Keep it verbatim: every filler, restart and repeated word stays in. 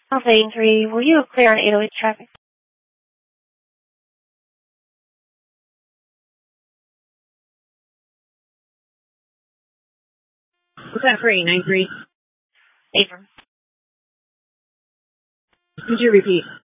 Alpha eight three, will you clear on eight oh eight traffic? What's that for eight nine three? Abram. Could you repeat?